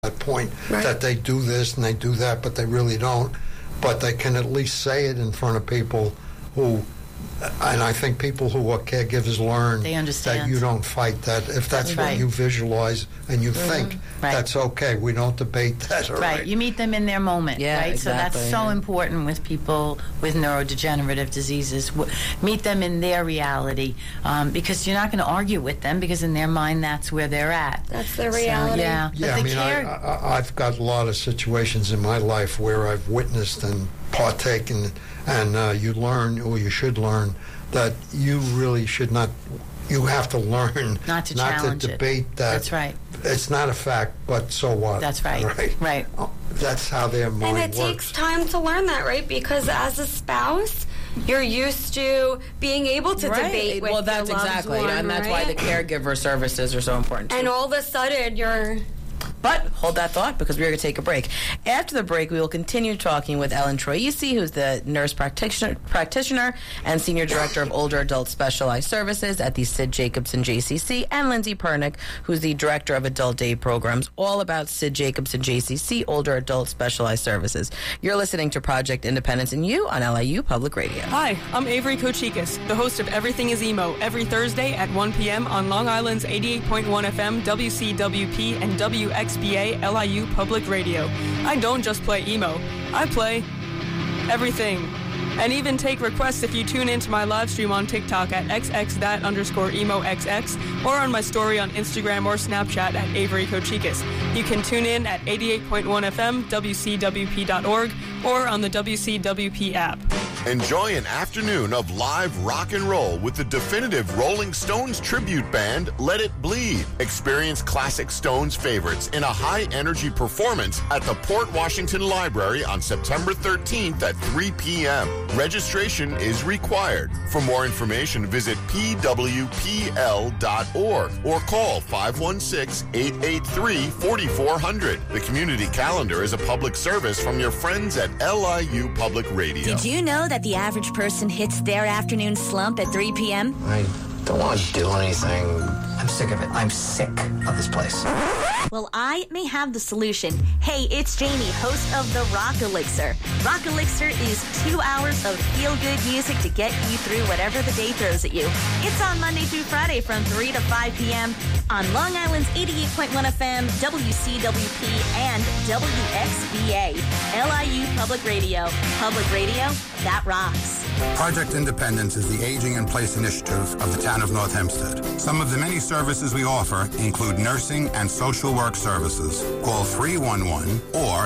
that point that they do this and they do that, but they really don't. But they can at least say it in front of people who, and I think people who are caregivers learn they understand that you don't fight that. If that's what you visualize and you think, that's okay. We don't debate that. Right. You meet them in their moment. Right. Exactly. So that's so important with people with neurodegenerative diseases. Meet them in their reality, because you're not going to argue with them, because in their mind that's where they're at. That's their reality. So, I mean, I've got a lot of situations in my life where I've witnessed and partaken, and you learn, or you should learn, that you really should not. You have to learn not to debate that. That's right. It's not a fact, but so what? That's right. Right. That's how their mind works. And it takes time to learn that, right? Because as a spouse, you're used to being able to debate with that's your loved exactly, one, and that's why the caregiver services are so important. And all of a sudden, you're... But hold that thought, because we're going to take a break. After the break, we will continue talking with Ellen Troisi, who's the nurse practitioner and Senior Director of Older Adult Specialized Services at the Sid Jacobson JCC, and Lindsay Pernick, who's the Director of Adult Day Programs, all about Sid Jacobson JCC, Older Adult Specialized Services. You're listening to Project Independence and You on LIU Public Radio. Hi, I'm Avery Kochikis, the host of Everything is Emo, every Thursday at 1 p.m. on Long Island's 88.1 FM, WCWP, and WXBA LIU Public Radio. I don't just play emo, I play everything. And even take requests if you tune into my live stream on TikTok at xx_emoxx, or on my story on Instagram or Snapchat at Avery Kochikis. You can tune in at 88.1 FM, WCWP.org, or on the WCWP app. Enjoy an afternoon of live rock and roll with the definitive Rolling Stones tribute band, Let It Bleed. Experience classic Stones favorites in a high-energy performance at the Port Washington Library on September 13th at 3 p.m. Registration is required. For more information, visit pwpl.org or call 516-883-4400. The community calendar is a public service from your friends at LIU Public Radio. Did you know that the average person hits their afternoon slump at 3 p.m.? I don't want to do anything. I'm sick of it. I'm sick of this place. Well, I may have the solution. Hey, it's Jamie, host of the Rock Elixir. Rock Elixir is 2 hours of feel-good music to get you through whatever the day throws at you. It's on Monday through Friday from 3 to 5 p.m. on Long Island's 88.1 FM, WCWP, and WXBA, LIU Public Radio. Public radio that rocks. Project Independence is the aging in place initiative of the town of North Hempstead. Some of the many services we offer include nursing and social work services. Call 311 or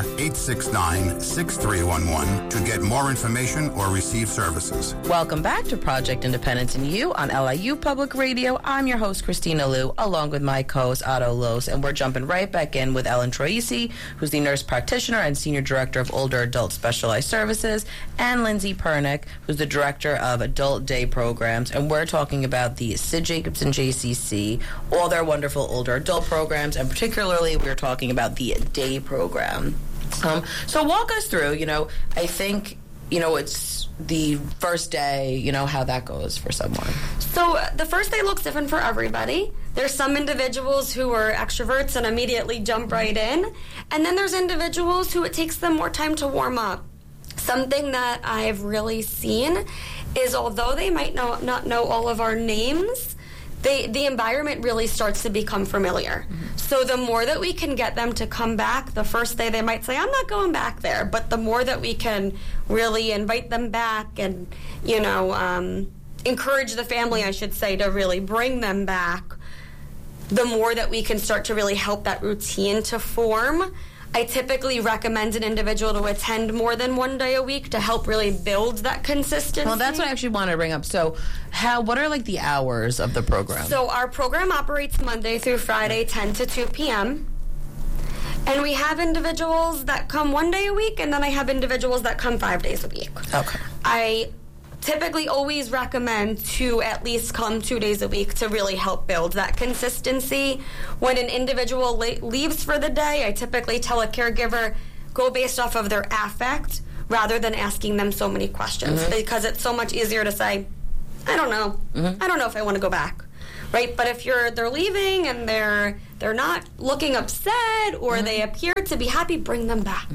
869-6311 to get more information or receive services. Welcome back to Project Independence and You on LIU Public Radio. I'm your host, Christina Liu, along with my co-host, Otto Los, and we're jumping right back in with Ellen Troisi, who's the nurse practitioner and Senior Director of Older Adult Specialized Services, and Lindsay Pernick, who's the Director of Adult Day Programs, and we're talking about the Sid Jacobson JCC, all their wonderful older adult programs, and particularly we're talking about the day program. So walk us through, I think, it's the first day, how that goes for someone. So the first day looks different for everybody. There's some individuals who are extroverts and immediately jump right in, and then there's individuals who it takes them more time to warm up. Something that I've really seen is, although they might not know all of our names, the environment really starts to become familiar. Mm-hmm. So the more that we can get them to come back, the first day they might say, I'm not going back there. But the more that we can really invite them back and, encourage the family, I should say, to really bring them back, the more that we can start to really help that routine to form. I typically recommend an individual to attend more than 1 day a week to help really build that consistency. Well, that's what I actually want to bring up. So what are the hours of the program? So our program operates Monday through Friday, 10 to 2 p.m. And we have individuals that come 1 day a week, and then I have individuals that come 5 days a week. Okay. I typically always recommend to at least come 2 days a week to really help build that consistency. When an individual leaves for the day, I typically tell a caregiver, go based off of their affect rather than asking them so many questions, because it's so much easier to say, I don't know. I don't know if I want to go back. Right? But if they're leaving and they're they're not looking upset or they appear to be happy, bring them back.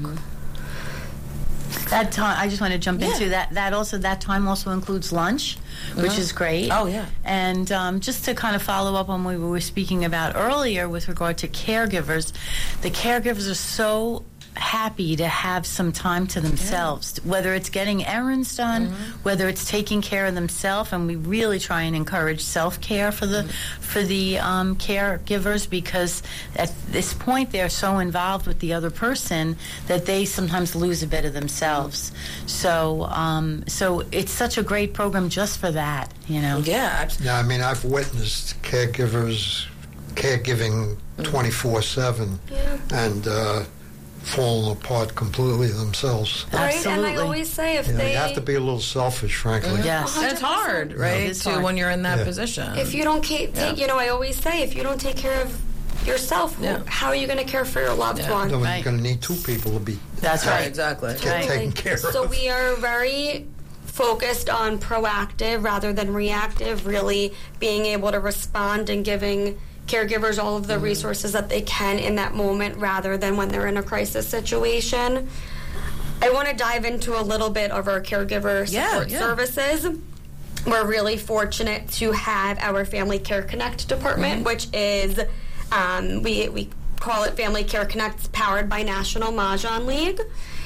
That time, I just want to jump into that. That time also includes lunch, which is great. Oh, yeah. And just to kind of follow up on what we were speaking about earlier with regard to caregivers, the caregivers are so happy to have some time to themselves, whether it's getting errands done, whether it's taking care of themselves, and we really try and encourage self-care for the caregivers, because at this point they're so involved with the other person that they sometimes lose a bit of themselves. So it's such a great program just for that, Yeah. Yeah, I mean, I've witnessed caregiving 24/7, and falling apart completely themselves. Right, Absolutely. and I always say if You they have to be a little selfish, frankly. Yes. And it's hard, right? It's hard. When you're in that Yeah. position. if you don't take, I always say, if you don't take care of yourself, how are you going to care for your loved one? Then Right. you're going to need two people to be That's right. Exactly. taken care of. So we are very focused on proactive rather than reactive, really being able to respond and giving caregivers all of the resources that they can in that moment rather than when they're in a crisis situation. I want to dive into a little bit of our caregiver support services. We're really fortunate to have our Family Care Connect department, which is, we call it Family Care Connect, powered by National Mahjong League.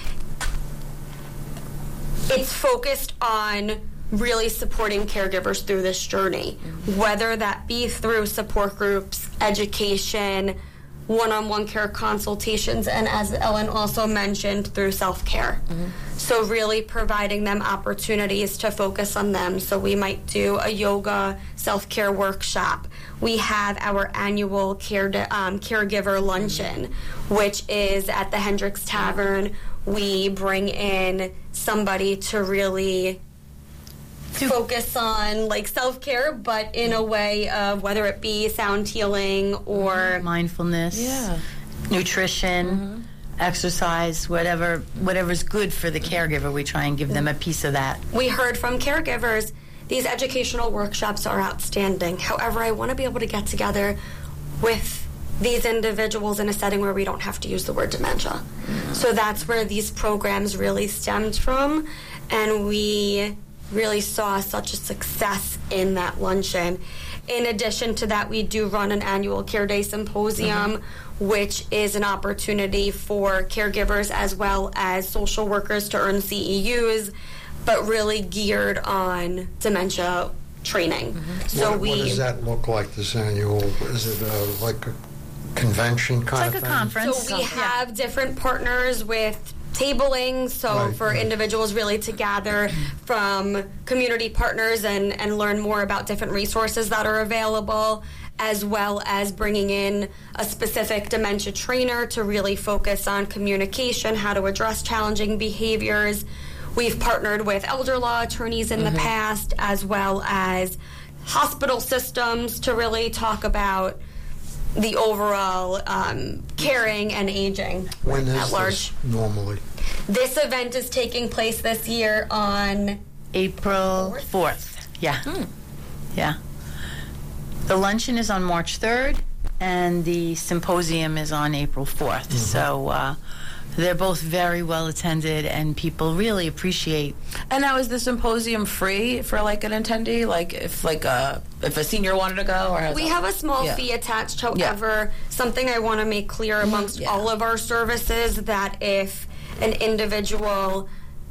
It's focused on really supporting caregivers through this journey, whether that be through support groups, education, one-on-one care consultations, and as Ellen also mentioned, through self-care. So really providing them opportunities to focus on them. So we might do a yoga self-care workshop. We have our annual caregiver luncheon, which is at the Hendricks Tavern. We bring in somebody to really focus on self-care, but in a way of whether it be sound healing or mindfulness, nutrition, exercise, whatever's good for the caregiver. We try and give them a piece of that. We heard from caregivers, these educational workshops are outstanding. However, I want to be able to get together with these individuals in a setting where we don't have to use the word dementia. So that's where these programs really stemmed from, and we really saw such a success in that luncheon. In addition to that, we do run an annual Care Day Symposium, which is an opportunity for caregivers as well as social workers to earn CEUs, but really geared on dementia training. So what does that look like, this annual? Is it like a convention kind of thing? It's like a conference. So we have different partners with tabling, so for individuals really to gather from community partners and learn more about different resources that are available, as well as bringing in a specific dementia trainer to really focus on communication, how to address challenging behaviors. We've partnered with elder law attorneys in the past, as well as hospital systems to really talk about the overall caring and aging When at is large. this normally? This event is taking place this year on April 4th. Yeah. Yeah. The luncheon is on March 3rd, and the symposium is on April 4th. So they're both very well attended, and people really appreciate. And now, is the symposium free for an attendee? If a senior wanted to go, or we have a small fee attached. However, something I want to make clear amongst all of our services, that if an individual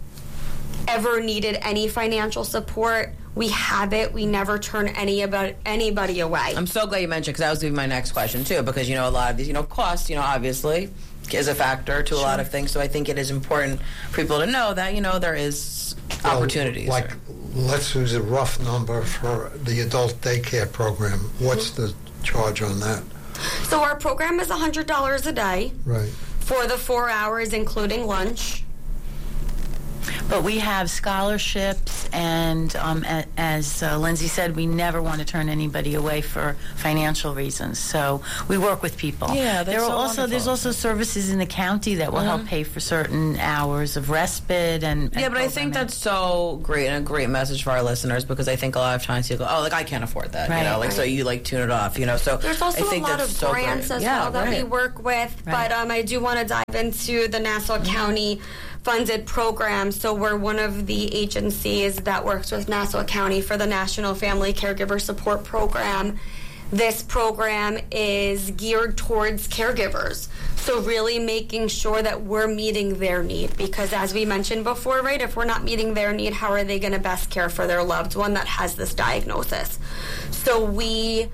ever needed any financial support, we have it. We never turn anybody away. I'm so glad you mentioned, because that was going to be my next question too, because a lot of these costs obviously is a factor to a lot of things. So I think it is important for people to know that there is opportunities. Let's use a rough number for the adult daycare program. What's the charge on that? So our program is $100 a day. Right. For the 4 hours, including lunch. But we have scholarships, and as Lindsay said, we never want to turn anybody away for financial reasons. So we work with people. Yeah, that's there's also services in the county that will help pay for certain hours of respite and yeah, but I think that's so great and a great message for our listeners, because I think a lot of times you go, oh, like I can't afford that, you know, like so you like tune it off, you know. So there's also I think a lot of grants as well that we work with, but I do want to dive into the Nassau County funded program. So we're one of the agencies that works with Nassau County for the National Family Caregiver Support Program. This program is geared towards caregivers. So really making sure that we're meeting their need, because as we mentioned before, right, if we're not meeting their need, how are they going to best care for their loved one that has this diagnosis? So we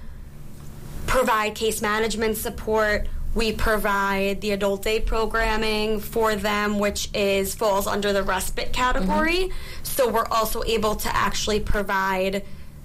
provide case management support. We provide the adult day programming for them, which falls under the respite category. So we're also able to actually provide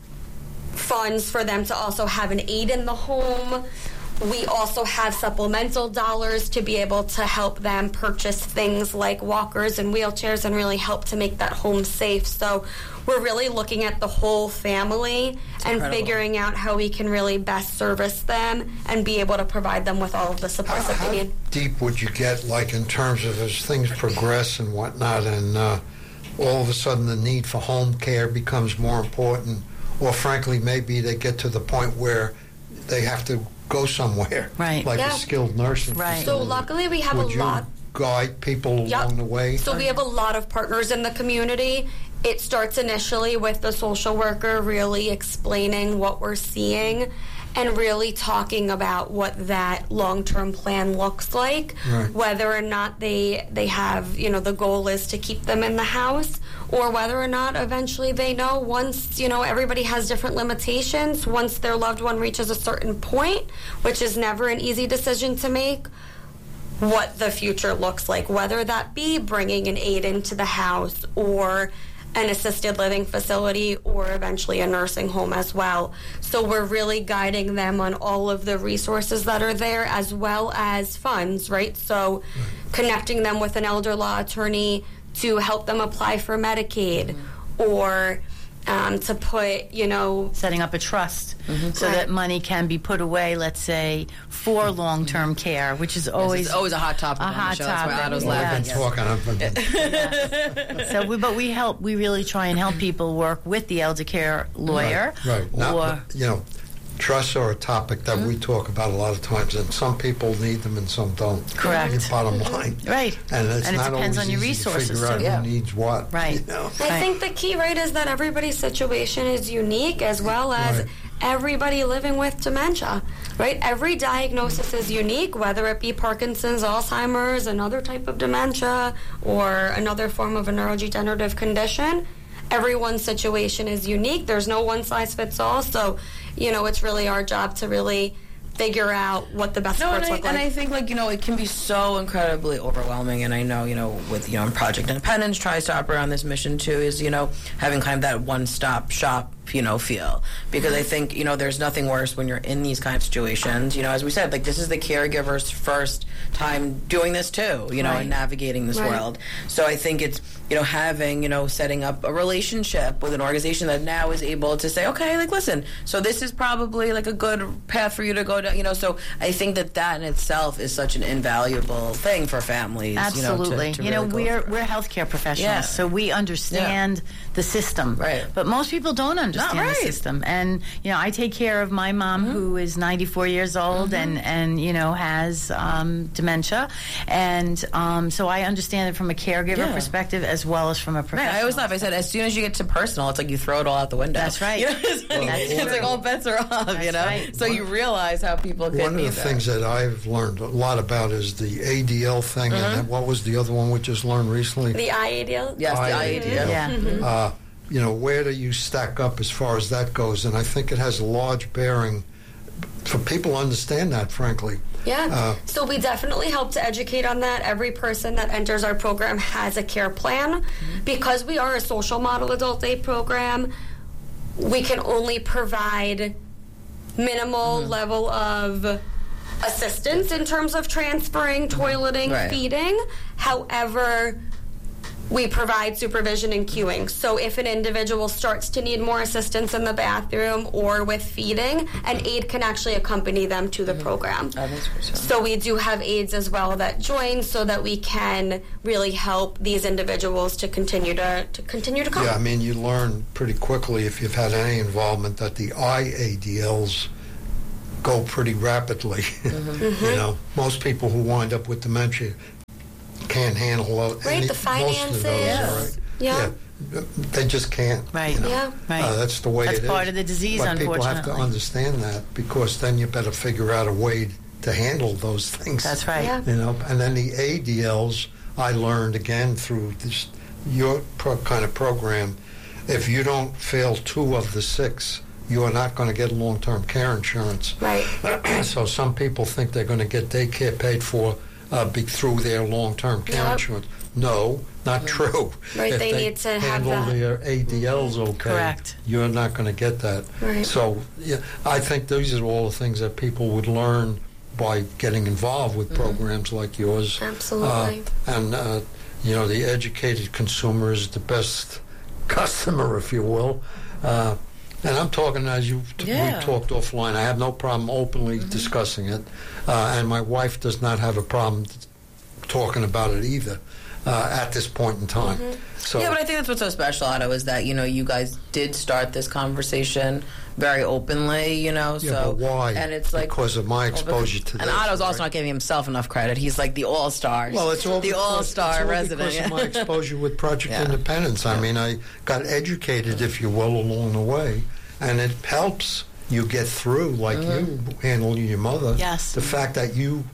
funds for them to also have an aide in the home. We also have supplemental dollars to be able to help them purchase things like walkers and wheelchairs and really help to make that home safe. So we're really looking at the whole family and figuring out how we can really best service them and be able to provide them with all of the supports that they need. How deep would you get, like in terms of as things progress and whatnot, and all of a sudden the need for home care becomes more important, or frankly maybe they get to the point where they have to go somewhere, like a skilled nursing facility. So luckily we have a lot. Would you guide people along the way? So we have a lot of partners in the community. It starts initially with the social worker really explaining what we're seeing and really talking about what that long-term plan looks like, whether or not they have, you know, the goal is to keep them in the house, or whether or not eventually they know once, you know, everybody has different limitations. Once their loved one reaches a certain point, which is never an easy decision to make, what the future looks like, whether that be bringing an aide into the house or an assisted living facility or eventually a nursing home as well. So we're really guiding them on all of the resources that are there as well as funds, right? So connecting them with an elder law attorney to help them apply for Medicaid or to put, you know... setting up a trust so that money can be put away, let's say, for long-term care, which is always... It's always a hot topic on the show. That's why Otto's laughing. But we really try and help people work with the elder care lawyer. Right. Not, you know, trusts are a topic that we talk about a lot of times, and some people need them and some don't. Correct. Bottom line. Right. And it's and not it depends always on your easy resources, to figure out who needs what. Right. You know? I think the key, right, is that everybody's situation is unique, as well as everybody living with dementia, right? Every diagnosis is unique, whether it be Parkinson's, Alzheimer's, another type of dementia, or another form of a neurodegenerative condition. Everyone's situation is unique. There's no one size fits all. So, you know, it's really our job to really figure out what the best supports look like. And I think, like, you know, it can be so incredibly overwhelming. And I know, you know, with, you know, Project Independence tries to operate on this mission too, is, you know, having kind of that one-stop shop, you know, feel. Because I think, you know, there's nothing worse when you're in these kind of situations. You know, as we said, like, this is the caregiver's first time doing this too, you know, and navigating this world. So I think it's, you know, having, you know, setting up a relationship with an organization that now is able to say, okay, like, listen, so this is probably like a good path for you to go down, you know. So I think that in itself is such an invaluable thing for families. Absolutely. You know, we're healthcare professionals, so we understand the system. Right. But most people don't understand the system. And, you know, I take care of my mom who is 94 years old and you know, has dementia. And so I understand it from a caregiver perspective as well as from a professional. I always laugh. I said, as soon as you get to personal, it's like you throw it all out the window. That's right. You know, it's like all bets are off, you know? Right. So you realize how people can One of the things that I've learned a lot about is the ADL thing, and then what was the other one we just learned recently? The IADL? Yes, the IADL. Yeah. You know, where do you stack up as far as that goes? And I think it has a large bearing for people to understand that, frankly. Yeah. So we definitely help to educate on that. Every person that enters our program has a care plan. Because we are a social model adult day program, we can only provide minimal level of assistance in terms of transferring, toileting, feeding. However, we provide supervision and cueing. So if an individual starts to need more assistance in the bathroom or with feeding, an aide can actually accompany them to the program. So we do have aides as well that join so that we can really help these individuals to continue to come. Yeah, I mean, you learn pretty quickly if you've had any involvement that the IADLs go pretty rapidly. You know, most people who wind up with dementia can't handle the finances. Most of those, Yeah. They just can't. Right. You know? Yeah. Right. That's the way That's it is. part of the disease, but people have to unfortunately. understand that, because then you better figure out a way to handle those things. That's right. Yeah. You know, and then the ADLs, I learned again through your kind of program. If you don't fail 2 of the 6, you are not going to get long-term care insurance. Right. So some people think they're going to get daycare paid for through their long-term care Yep. insurance. No, not true. Right, If they need to have handle that. their ADLs okay, Correct. you're not going to get that. Right. So yeah, I think these are all the things that people would learn by getting involved with programs like yours. Absolutely. You know, the educated consumer is the best customer, if you will. And I'm talking as we talked offline. I have no problem openly discussing it, and my wife does not have a problem talking about it either at this point in time. So Yeah, but I think that's what's so special, Otto, is that, you know, you guys did start this conversation very openly, you know. yeah, So but why? And it's like because of my exposure to and this. Otto's also right? not giving himself enough credit. He's like the all-star. Well, it's all the because, all-star it's all resident. because of my exposure with Project Yeah. Independence. I mean, I got educated, if you will, along the way, and it helps you get through, like you handling your mother. Yes. The fact that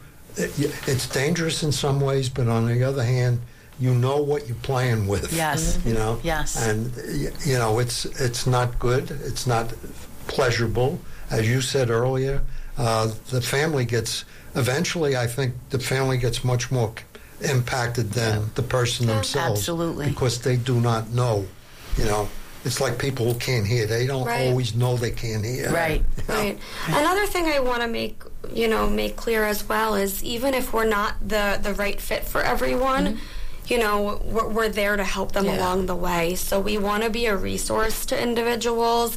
it's dangerous in some ways, but on the other hand, you know what you're playing with. Yes. You know. Yes. And you know, it's not good. It's not pleasurable, as you said earlier. The family gets eventually. I think the family gets much more impacted than the person themselves. Absolutely. Because they do not know. You know, it's like people who can't hear. They don't Right. always know they can't hear. Right. Right. Another thing I want to make clear as well is even if we're not the right fit for everyone, you know, we're there to help them along the way. So we want to be a resource to individuals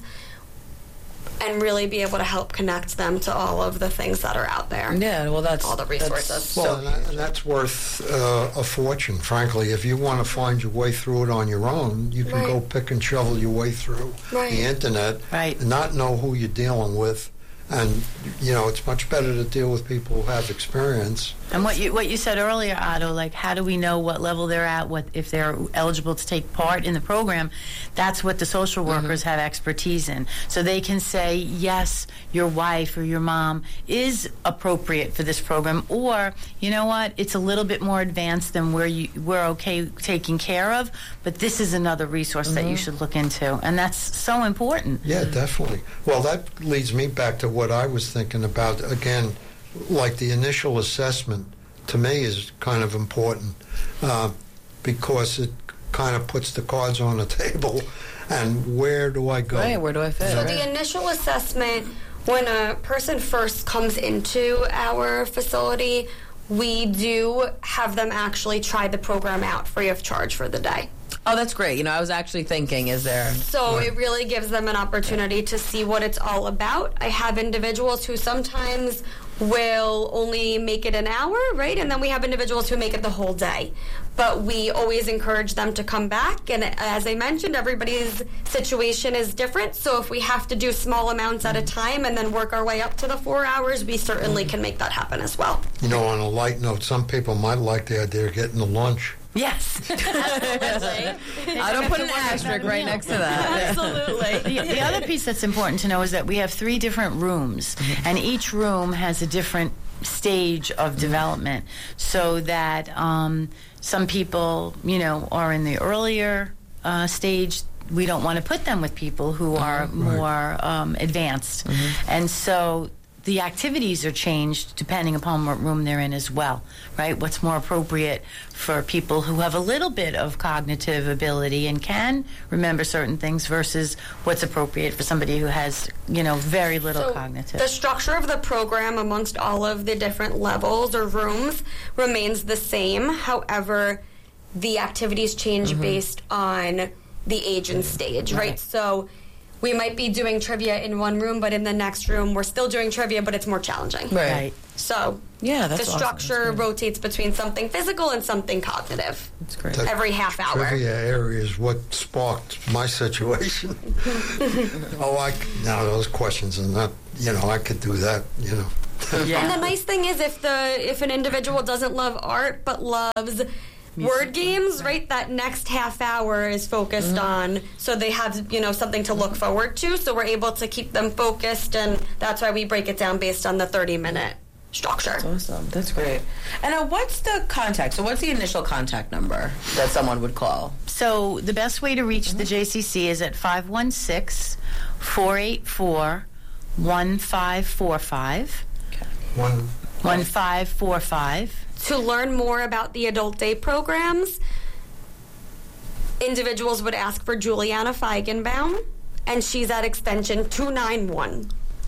and really be able to help connect them to all of the things that are out there. Yeah, well, that's all the resources. Well, and that's worth a fortune, frankly. If you want to find your way through it on your own, you can Right. go pick and shovel your way through Right. the internet, Right. and not know who you're dealing with. And, you know, it's much better to deal with people who have experience. And what you said earlier, Otto, like how do we know what level they're at, what if they're eligible to take part in the program? That's what the social workers have expertise in. So they can say, yes, your wife or your mom is appropriate for this program, or, you know what, it's a little bit more advanced than we're okay taking care of, but this is another resource that you should look into. And that's so important. Yeah, definitely. Well, that leads me back to what I was thinking about. Again, like the initial assessment, to me, is kind of important because it kind of puts the cards on the table. And where do I go? Right, where do I fit? So the initial assessment, when a person first comes into our facility, we do have them actually try the program out free of charge for the day. Oh, that's great. You know, I was actually thinking, is there... So it really gives them an opportunity to see what it's all about. I have individuals who sometimes will only make it an hour, right? And then we have individuals who make it the whole day. But we always encourage them to come back. And as I mentioned, everybody's situation is different. So if we have to do small amounts at a time and then work our way up to the 4 hours, we certainly can make that happen as well. You know, on a light note, some people might like the idea of getting the lunch. Yes. I don't put an asterisk right next to that. Absolutely. The other piece that's important to know is that we have 3 different rooms, and each room has a different stage of development, so that some people, you know, are in the earlier stage. We don't want to put them with people who are more advanced. And so the activities are changed depending upon what room they're in as well, right? What's more appropriate for people who have a little bit of cognitive ability and can remember certain things versus what's appropriate for somebody who has, you know, very little cognitive. The structure of the program amongst all of the different levels or rooms remains the same. However, the activities change based on the age and stage, right? So we might be doing trivia in one room, but in the next room we're still doing trivia, but it's more challenging. Right. So Yeah, that's the awesome. structure rotates between something physical and something cognitive. That's great. The Every half hour. Trivia area is what sparked my situation. Now those questions are not, I could do that, And the nice thing is if an individual doesn't love art but loves word games, right, that next half hour is focused on, so they have, something to look forward to, so we're able to keep them focused, and that's why we break it down based on the 30-minute structure. That's awesome. That's great. And what's the contact? So what's the initial contact number that someone would call? So the best way to reach the JCC is at 516-484-1545. 1545. To learn more about the adult day programs, individuals would ask for Juliana Feigenbaum, and she's at extension 291.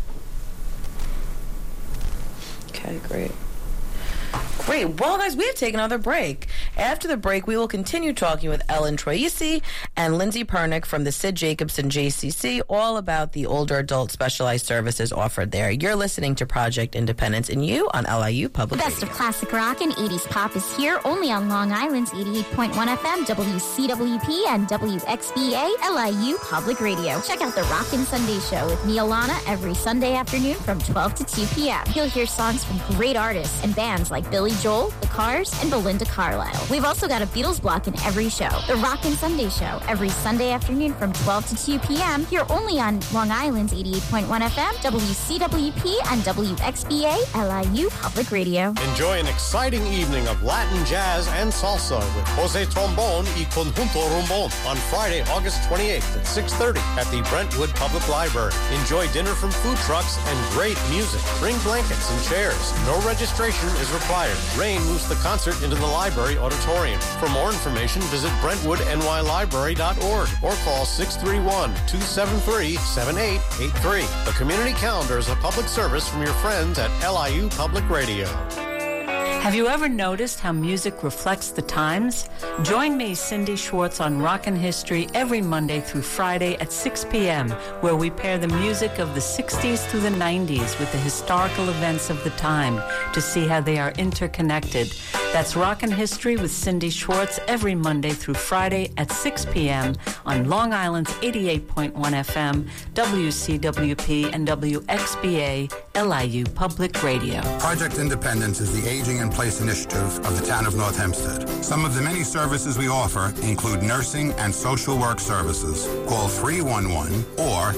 Okay, great. Great. Well, guys, we have taken another break. After the break, we will continue talking with Ellen Troisi and Lindsay Pernick from the Sid Jacobson JCC, all about the older adult specialized services offered there. You're listening to Project Independence and You on LIU Public The best of classic rock and 80s pop is here only on Long Island's 88.1 FM, WCWP, and WXBA LIU Public Radio. Check out the Rockin' Sunday Show with Mia Lana every Sunday afternoon from 12 to 2 p.m. You'll hear songs from great artists and bands like Billy Joel, The Cars, and Belinda Carlisle. We've also got a Beatles block in every show. The Rockin' Sunday Show every Sunday afternoon from 12 to 2 p.m. here only on Long Island's 88.1 FM, WCWP, and WXBA LIU Public Radio. Enjoy an exciting evening of Latin jazz and salsa with Jose Trombone y Conjunto Rumbón on Friday, August 28th at 6:30 at the Brentwood Public Library. Enjoy dinner from food trucks and great music. Bring blankets and chairs. No registration is required. Rain moves the concert into the library auditorium. For more information, visit BrentwoodNYLibrary.org or call 631-273-7883. The community calendar is a public service from your friends at LIU Public Radio. Have you ever noticed how music reflects the times? Join me, Cindy Schwartz, on Rockin' History every Monday through Friday at 6 p.m., where we pair the music of the 60s to the 90s with the historical events of the time to see how they are interconnected. That's Rockin' History with Cindy Schwartz every Monday through Friday at 6 p.m. on Long Island's 88.1 FM, WCWP, and WXBA LIU Public Radio. Project Independence is the Aging in Place initiative of the town of North Hempstead. Some of the many services we offer include nursing and social work services. Call 311 or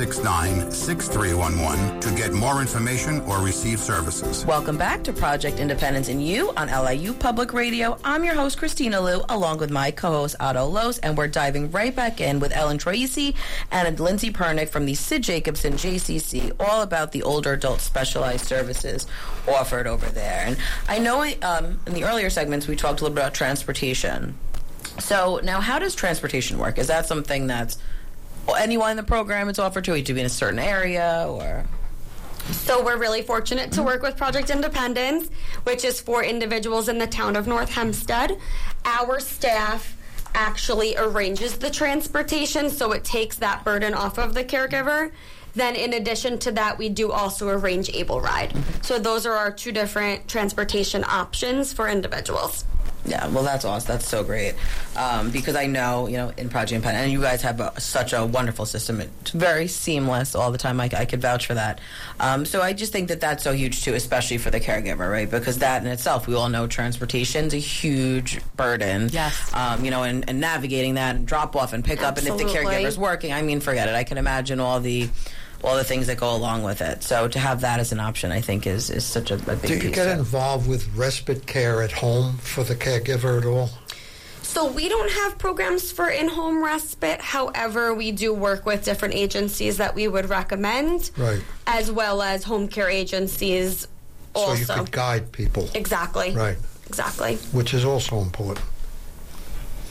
869-6311 to get more information or receive services. Welcome back to Project Independence and You on LIU Public Radio. I'm your host, Christina Liu, along with my co-host, Otto Los, and we're diving right back in with Ellen Troisi and Lindsay Pernick from the Sid Jacobson JCC, all about the older adult specialized services offered over there. And I know in the earlier segments we talked a little bit about transportation. So now how does transportation work? Is that something that's anyone in the program is offered to? You have to be in a certain area or... So we're really fortunate to work with Project Independence, which is for individuals in the town of North Hempstead. Our staff actually arranges the transportation, so it takes that burden off of the caregiver. Then in addition to that, we do also arrange Able Ride. So those are our two different transportation options for individuals. Yeah, well, that's awesome. That's so great. Because I know, in Project Independence, and you guys have such a wonderful system. It's very seamless all the time. I could vouch for that. So I just think that that's so huge, too, especially for the caregiver, right? Because that in itself, we all know transportation's a huge burden. Yes. And navigating that and drop off and pick up. And if the caregiver's working, forget it. I can imagine all the things that go along with it. So to have that as an option, I think, is such a big piece. Do you get involved with respite care at home for the caregiver at all? So we don't have programs for in-home respite. However, we do work with different agencies that we would recommend, right, as well as home care agencies also. So you could guide people. Exactly. Right. Exactly. Which is also important.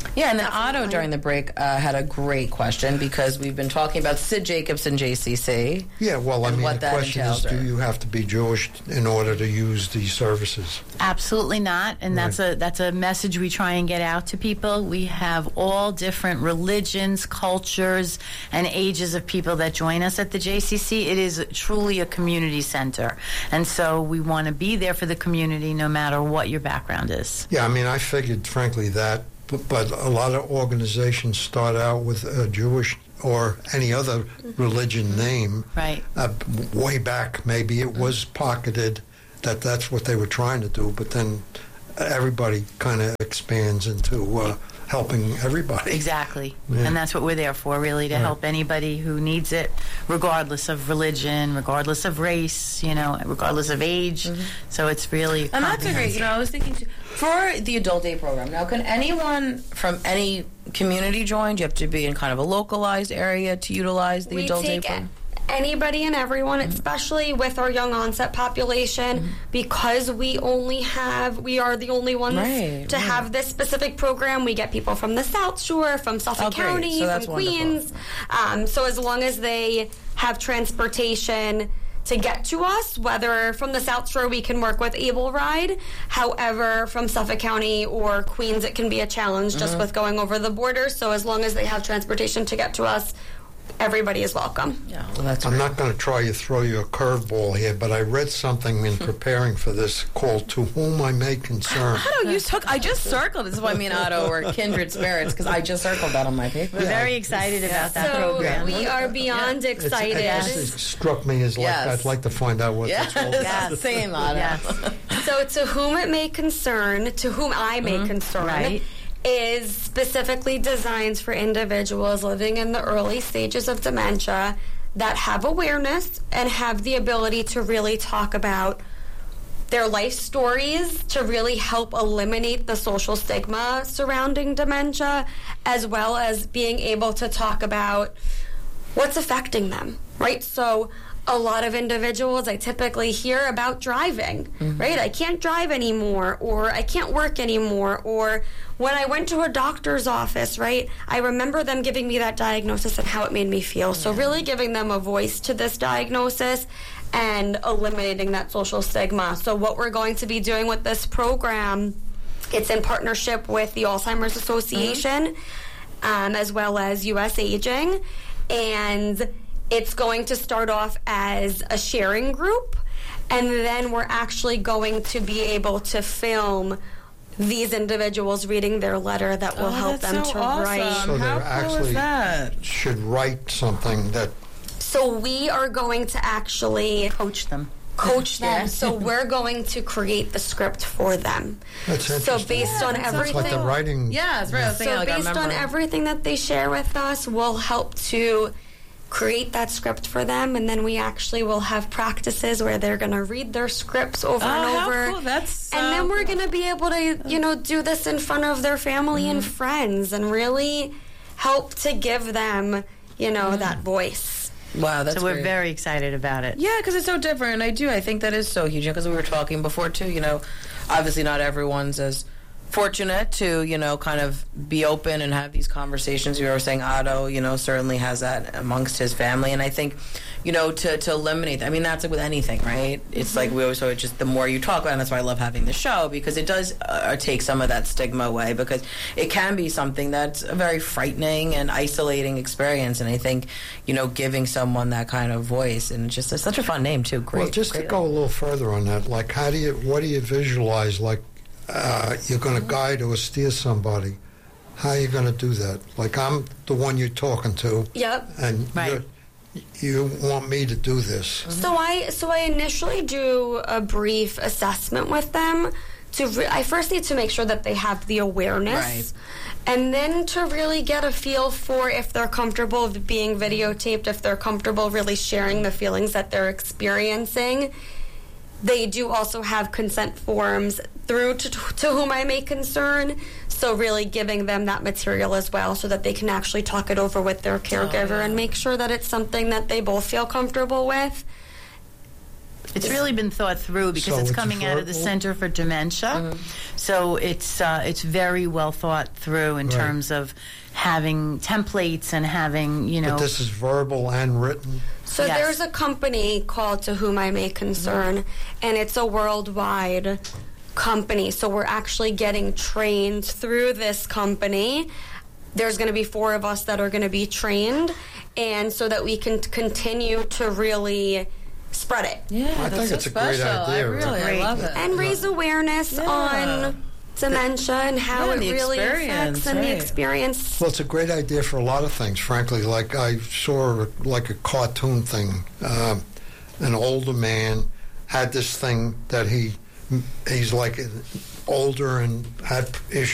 Yeah, and then Otto during the break had a great question because we've been talking about Sid Jacobson JCC. Yeah, well, I mean, the question is, do you have to be Jewish in order to use these services? Absolutely not, and that's a message we try and get out to people. We have all different religions, cultures, and ages of people that join us at the JCC. It is truly a community center, and so we want to be there for the community no matter what your background is. Yeah, I mean, I figured, frankly, that, but a lot of organizations start out with a Jewish or any other religion name. Right. Way back, maybe it was pocketed that that's what they were trying to do, but then everybody kind of expands into helping everybody. Exactly. Yeah. And that's what we're there for, really, to help anybody who needs it, regardless of religion, regardless of race, regardless of age. So it's really And that's a great, I was thinking, for the Adult Day program, now, can anyone from any community join? Do you have to be in kind of a localized area to utilize the Adult Day program? Anybody and everyone, especially with our young onset population, because we are the only ones to have this specific program. We get people from the South Shore, from Suffolk County, from Queens. So as long as they have transportation to get to us, whether from the South Shore we can work with Able Ride, however from Suffolk County or Queens it can be a challenge just with going over the border. So as long as they have transportation to get to us, everybody is welcome. Yeah, well, that's I'm not going to throw you a curveball here, but I read something in preparing for this called "To Whom I May Concern." I just circled. This is why me and Otto were kindred spirits, because I just circled that on my paper. We're very excited about that program. We are beyond excited. It struck me as I'd like to find out what that's all about. Yes, same, Otto. Yes. So, to whom it may concern, to whom I may concern, is specifically designed for individuals living in the early stages of dementia that have awareness and have the ability to really talk about their life stories to really help eliminate the social stigma surrounding dementia, as well as being able to talk about what's affecting them, right? So a lot of individuals, I typically hear about driving, right? I can't drive anymore, or I can't work anymore, or when I went to a doctor's office, right, I remember them giving me that diagnosis and how it made me feel. So really giving them a voice to this diagnosis and eliminating that social stigma. So what we're going to be doing with this program, it's in partnership with the Alzheimer's Association, as well as U.S. Aging, and it's going to start off as a sharing group, and then we're actually going to be able to film these individuals reading their letter that will help them to write. So they actually should write something that... So we are going to actually... coach them. So we're going to create the script for them. That's interesting. So based on everything... It's like the writing... Yeah, it's right. So based on everything that they share with us, we'll help to create that script for them, and then we actually will have practices where they're going to read their scripts over and over. How cool. That's and then we're going to be able to, do this in front of their family and friends and really help to give them, that voice. Wow, that's so we're great. very excited about it. Yeah, because it's so different, and I think that is so huge, because we were talking before, too, obviously not everyone's as fortunate to, kind of be open and have these conversations. You were saying Otto, certainly has that amongst his family. And I think, to eliminate, that's like with anything, right? It's like we always say, just the more you talk about it, and that's why I love having the show, because it does take some of that stigma away, because it can be something that's a very frightening and isolating experience. And I think, giving someone that kind of voice, and it's such a fun name, too. Great. Well, just to go a little further on that, like, what do you visualize, like, you're going to guide or steer somebody. How are you going to do that? Like, I'm the one you're talking to. Yep. And you want me to do this. So I initially do a brief assessment with them. I first need to make sure that they have the awareness. Right. And then to really get a feel for if they're comfortable being videotaped, if they're comfortable really sharing the feelings that they're experiencing. They do also have consent forms through to whom I may concern, so really giving them that material as well so that they can actually talk it over with their caregiver and make sure that it's something that they both feel comfortable with. It's really been thought through because So it's it's coming out of the verbal? Center for Dementia. So it's very well thought through in Right. terms of having templates and having, But this is verbal and written. So Yes. there's a company called To Whom I May Concern, and it's a worldwide company. So we're actually getting trained through this company. There's going to be 4 of us that are going to be trained, and so that we can continue to really spread it. Yeah, I think it's a great idea. I love it. And raise awareness on dementia and how Yeah, it the really experience, affects and the right. experience. Well, it's a great idea for a lot of things, frankly. Like I saw like a cartoon thing. An older man had this thing that he's like older and had issues